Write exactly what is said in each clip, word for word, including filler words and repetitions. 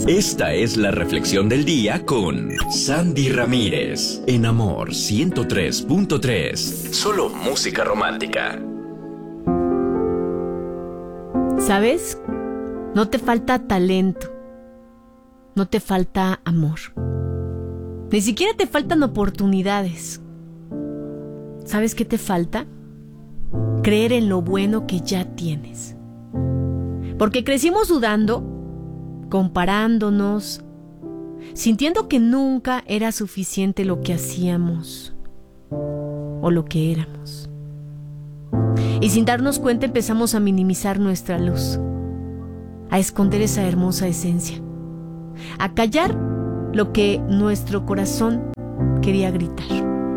Esta es la reflexión del día con Sandy Ramírez, en Amor ciento tres punto tres. Solo música romántica. ¿Sabes? No te falta talento. No te falta amor. Ni siquiera te faltan oportunidades. ¿Sabes qué te falta? Creer en lo bueno que ya tienes. Porque crecimos dudando, comparándonos, sintiendo que nunca era suficiente lo que hacíamos o lo que éramos. Y sin darnos cuenta empezamos a minimizar nuestra luz, a esconder esa hermosa esencia, a callar lo que nuestro corazón quería gritar.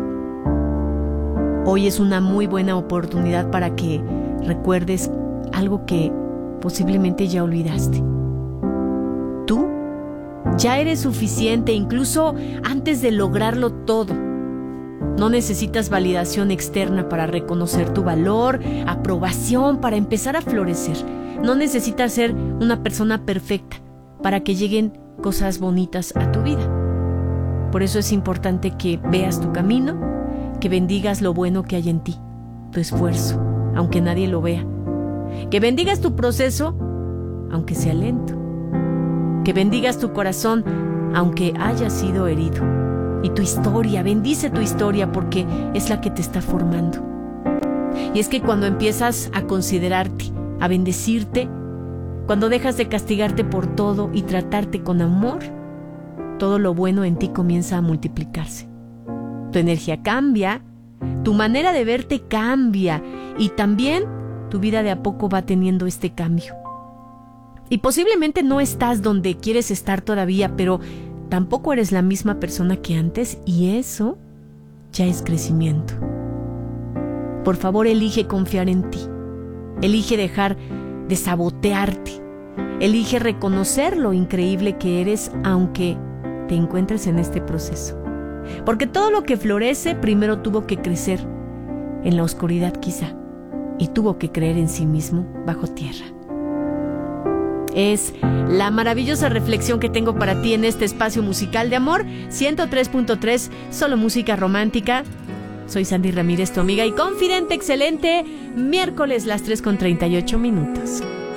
Hoy es una muy buena oportunidad para que recuerdes algo que posiblemente ya olvidaste. Tú ya eres suficiente, incluso antes de lograrlo todo. No necesitas validación externa para reconocer tu valor, aprobación para empezar a florecer. No necesitas ser una persona perfecta para que lleguen cosas bonitas a tu vida. Por eso es importante que veas tu camino, que bendigas lo bueno que hay en ti, tu esfuerzo, aunque nadie lo vea. Que bendigas tu proceso, aunque sea lento. Que bendigas tu corazón, aunque haya sido herido. Y tu historia, bendice tu historia porque es la que te está formando. Y es que cuando empiezas a considerarte, a bendecirte, cuando dejas de castigarte por todo y tratarte con amor, todo lo bueno en ti comienza a multiplicarse. Tu energía cambia, tu manera de verte cambia y también tu vida de a poco va teniendo este cambio. Y posiblemente no estás donde quieres estar todavía, pero tampoco eres la misma persona que antes y eso ya es crecimiento. Por favor, elige confiar en ti. Elige dejar de sabotearte. Elige reconocer lo increíble que eres aunque te encuentres en este proceso. Porque todo lo que florece primero tuvo que crecer en la oscuridad quizá y tuvo que creer en sí mismo bajo tierra. Es la maravillosa reflexión que tengo para ti en este espacio musical de Amor ciento tres punto tres, solo música romántica. Soy Sandy Ramírez, tu amiga y confidente excelente. Miércoles las tres con treinta y ocho minutos.